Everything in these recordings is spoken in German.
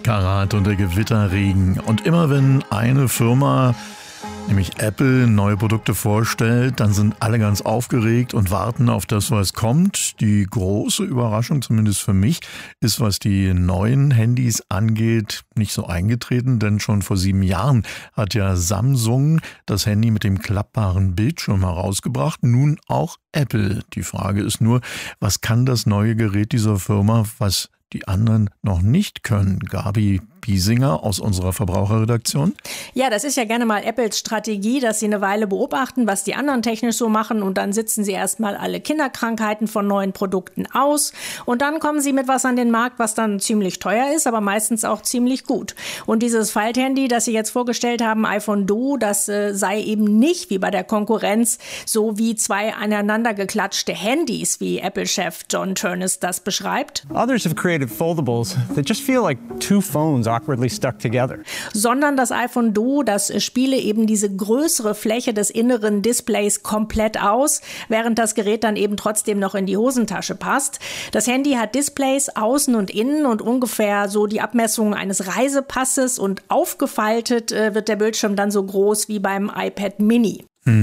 Karat und der Gewitterregen. Und immer wenn eine Firma, nämlich Apple, neue Produkte vorstellt, dann sind alle ganz aufgeregt und warten auf das, was kommt. Die große Überraschung, zumindest für mich, ist, was die neuen Handys angeht, nicht so eingetreten, denn schon vor 7 Jahren hat ja Samsung das Handy mit dem klappbaren Bildschirm herausgebracht, nun auch Apple. Die Frage ist nur, was kann das neue Gerät dieser Firma, was die anderen noch nicht können? Gabi Biesinger aus unserer Verbraucherredaktion. Ja, das ist ja gerne mal Apples Strategie, dass sie eine Weile beobachten, was die anderen technisch so machen, und dann sitzen sie erstmal alle Kinderkrankheiten von neuen Produkten aus und dann kommen sie mit was an den Markt, was dann ziemlich teuer ist, aber meistens auch ziemlich gut. Und dieses Falthandy, das sie jetzt vorgestellt haben, iPhone Duo, das sei eben nicht wie bei der Konkurrenz so wie 2 aneinander geklatschte Handys, wie Apple-Chef John Ternus das beschreibt. Others have created foldables that just feel like 2 phones awkwardly stuck together. Sondern das iPhone Duo, das spiele eben diese größere Fläche des inneren Displays komplett aus, während das Gerät dann eben trotzdem noch in die Hosentasche passt. Das Handy hat Displays außen und innen und ungefähr so die Abmessungen eines Reisepasses, und aufgefaltet wird der Bildschirm dann so groß wie beim iPad Mini.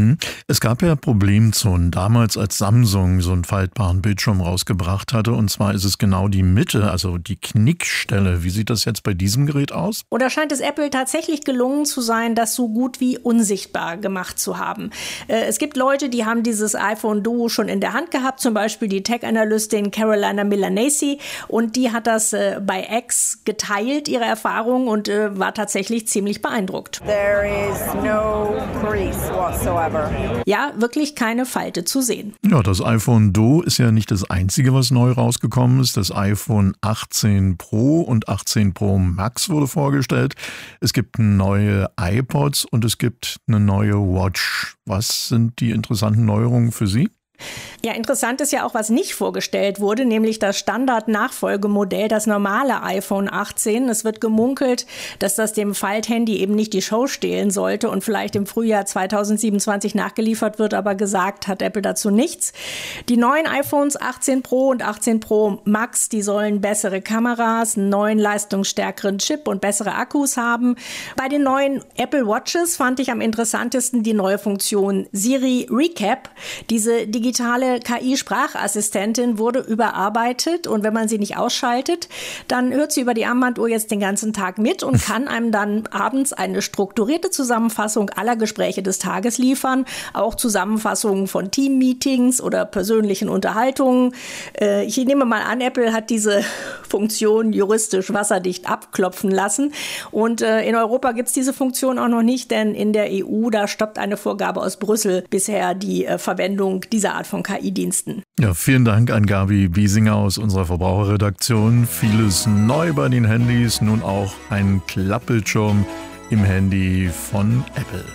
Es gab ja Problemzonen damals, als Samsung so einen faltbaren Bildschirm rausgebracht hatte. Und zwar ist es genau die Mitte, also die Knickstelle. Wie sieht das jetzt bei diesem Gerät aus? Oder scheint es Apple tatsächlich gelungen zu sein, das so gut wie unsichtbar gemacht zu haben? Es gibt Leute, die haben dieses iPhone Duo schon in der Hand gehabt, zum Beispiel die Tech-Analystin Carolina Milanesi. Und die hat das bei X geteilt, ihre Erfahrung, und war tatsächlich ziemlich beeindruckt. There is no crease whatsoever. Ja, wirklich keine Falte zu sehen. Ja, das iPhone Duo ist ja nicht das einzige, was neu rausgekommen ist. Das iPhone 18 Pro und 18 Pro Max wurde vorgestellt. Es gibt neue iPods und es gibt eine neue Watch. Was sind die interessanten Neuerungen für Sie? Ja, interessant ist ja auch, was nicht vorgestellt wurde, nämlich das Standard-Nachfolgemodell, das normale iPhone 18. Es wird gemunkelt, dass das dem Falthandy eben nicht die Show stehlen sollte und vielleicht im Frühjahr 2027 nachgeliefert wird, aber gesagt hat Apple dazu nichts. Die neuen iPhones 18 Pro und 18 Pro Max, die sollen bessere Kameras, einen neuen leistungsstärkeren Chip und bessere Akkus haben. Bei den neuen Apple Watches fand ich am interessantesten die neue Funktion Siri Recap. Diese digitale KI-Sprachassistentin wurde überarbeitet, und wenn man sie nicht ausschaltet, dann hört sie über die Armbanduhr jetzt den ganzen Tag mit und kann einem dann abends eine strukturierte Zusammenfassung aller Gespräche des Tages liefern, auch Zusammenfassungen von Team-Meetings oder persönlichen Unterhaltungen. Ich nehme mal an, Apple hat diese Funktion juristisch wasserdicht abklopfen lassen, und in Europa gibt es diese Funktion auch noch nicht, denn in der EU, da stoppt eine Vorgabe aus Brüssel bisher die Verwendung dieser Art von KI-Diensten. Ja, vielen Dank an Gabi Biesinger aus unserer Verbraucherredaktion. Vieles neu bei den Handys, nun auch ein Klappbildschirm im Handy von Apple.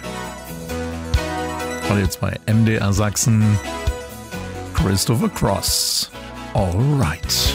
Und jetzt bei MDR Sachsen, Christopher Cross. All right.